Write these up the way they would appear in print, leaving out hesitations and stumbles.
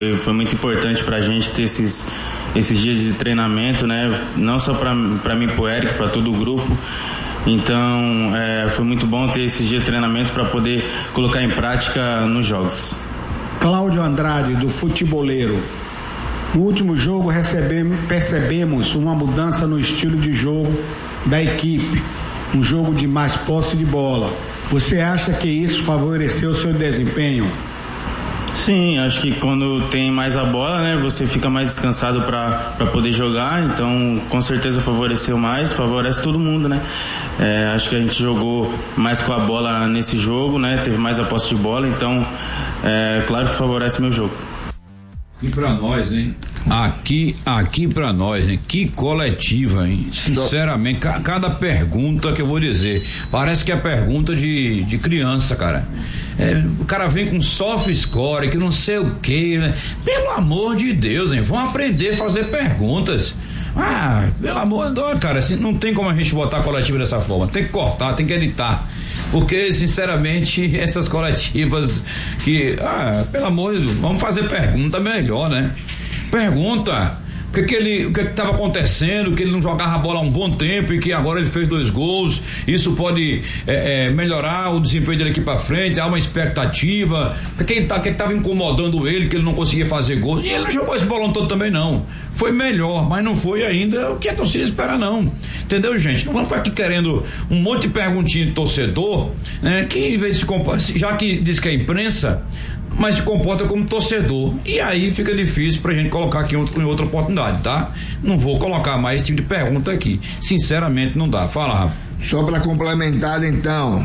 Foi muito importante para a gente ter esses dias de treinamento, né? Não só para mim, para o Eric, para todo o grupo. Então, foi muito bom ter esses dias de treinamento para poder colocar em prática nos jogos. Cláudio Andrade, do Futeboleiro. No último jogo percebemos uma mudança no estilo de jogo da equipe, um jogo de mais posse de bola. Você acha que isso favoreceu o seu desempenho? Sim, acho que quando tem mais a bola, né, você fica mais descansado para poder jogar, então com certeza favoreceu mais, favorece todo mundo, né? Acho que a gente jogou mais com a bola nesse jogo, né? Teve mais a posse de bola, então claro que favorece meu jogo. E pra nós, hein? Aqui pra nós, hein? Que coletiva, hein? Sinceramente, cada pergunta que eu vou dizer, parece que é pergunta de criança, cara. O cara vem com soft score, que não sei o que, né? Pelo amor de Deus, hein? Vão aprender a fazer perguntas. Pelo amor de Deus, cara, assim, não tem como a gente botar a coletiva dessa forma. Tem que cortar, tem que editar. Porque, sinceramente, essas coletivas que, pelo amor de Deus, vamos fazer pergunta melhor, né? Pergunta. O que estava acontecendo, que ele não jogava a bola há um bom tempo e que agora ele fez 2 gols, isso pode melhorar o desempenho dele aqui pra frente, há uma expectativa, o que estava incomodando ele, que ele não conseguia fazer gols, e ele não jogou esse bolão todo também não, foi melhor, mas não foi ainda o que a torcida espera não, entendeu, gente? Não vamos ficar aqui querendo um monte de perguntinha de torcedor, né, que em vez de se comportar, já que diz que é imprensa, mas se comporta como torcedor, e aí fica difícil pra gente colocar aqui em outra oportunidade, tá? Não vou colocar mais esse tipo de pergunta aqui, sinceramente não dá. Fala, Rafa. Só para complementar então,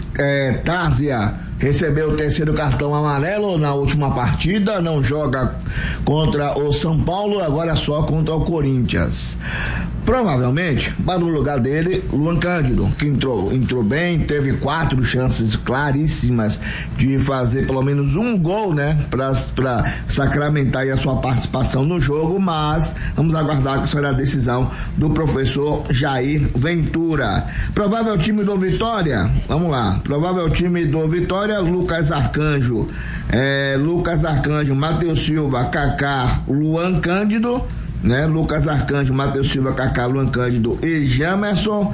Tárzia recebeu o 3º cartão amarelo na última partida, não joga contra o São Paulo, agora só contra o Corinthians. Provavelmente, para o lugar dele, Luan Cândido, que entrou bem, teve 4 chances claríssimas de fazer pelo menos um gol, né, para sacramentar aí a sua participação no jogo, mas vamos aguardar que será a decisão do professor Jair Ventura. Provável time do Vitória, vamos lá, provável time do Vitória, Lucas Arcanjo, Matheus Silva, Kaká, Luan Cândido, né? Lucas Arcanjo, Matheus Silva, Kaká, Luan Cândido e Jamerson,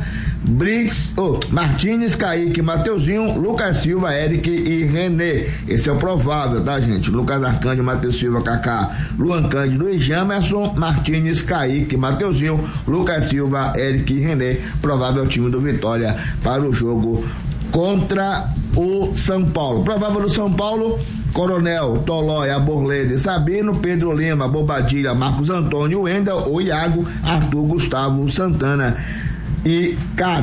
Martínez, Kaique, Mateuzinho, Lucas Silva, Eric e René. Esse é o provável, tá, gente? Lucas Arcanjo, Matheus Silva, Kaká, Luan Cândido e Jamerson, Martínez, Kaique, Mateuzinho, Lucas Silva, Eric e René. Provável time do Vitória para o jogo contra o São Paulo. Provável do São Paulo: Coronel, Tolói, Aborlede, Sabino, Pedro Lima, Bobadilha, Marcos Antônio, Wendel, o Iago, Arthur, Gustavo, Santana e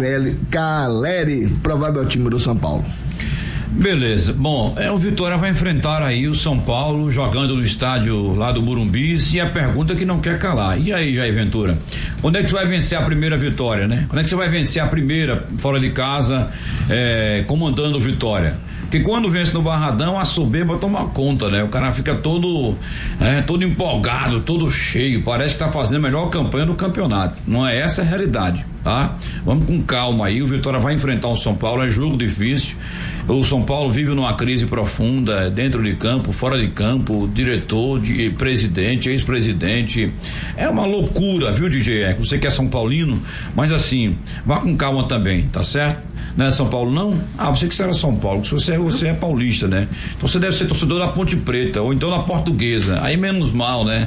Caleri. Provável time do São Paulo. Beleza, bom, o Vitória vai enfrentar aí o São Paulo jogando no estádio lá do Morumbi, e a pergunta que não quer calar: e aí, Jair Ventura, quando é que você vai vencer a primeira vitória, né? Quando é que você vai vencer a primeira fora de casa, comandando o Vitória? Porque quando vence no Barradão, a soberba toma conta, né? O cara fica todo empolgado, todo cheio, parece que tá fazendo a melhor campanha do campeonato. Não é essa a realidade, tá? Vamos com calma aí, o Vitória vai enfrentar o São Paulo, é jogo difícil. O São Paulo vive numa crise profunda, dentro de campo, fora de campo, diretor, presidente, ex-presidente. É uma loucura, viu, DJ? Você que é São Paulino, mas assim, vá com calma também, tá certo? Não é São Paulo, não? Você que era São Paulo, você é paulista, né? Então você deve ser torcedor da Ponte Preta, ou então da Portuguesa, aí menos mal, né?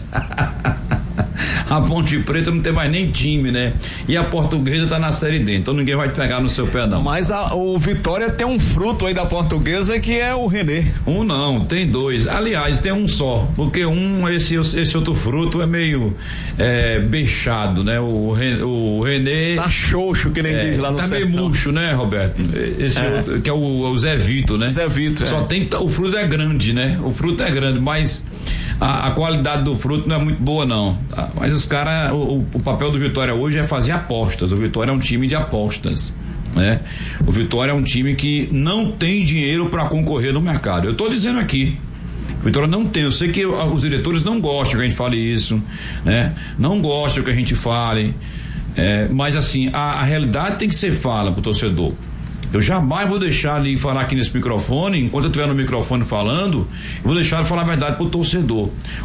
A Ponte Preta não tem mais nem time, né? E a Portuguesa tá na Série D, então ninguém vai pegar no seu pé, não. Mas o Vitória tem um fruto aí da Portuguesa que é o René. Um não, tem 2. Aliás, tem um só, porque esse outro fruto é meio beixado, né? O René tá xoxo, que nem diz lá no tá sertão. Meio murcho, né, Roberto? Esse outro, que é o Zé Vito, né? Zé Vito, só tem, o fruto é grande, né? O fruto é grande, mas a qualidade do fruto não é muito boa, não. Tá? Mas os caras, o papel do Vitória hoje é fazer apostas. O Vitória é um time de apostas, né? O Vitória é um time que não tem dinheiro para concorrer no mercado. Eu tô dizendo aqui, o Vitória não tem. Eu sei que os diretores não gostam que a gente fale isso, né? Não gostam que a gente fale, mas assim, a realidade tem que ser fala pro torcedor. Eu jamais vou deixar ele falar aqui nesse microfone, enquanto eu estiver no microfone falando, eu vou deixar ele falar a verdade pro torcedor.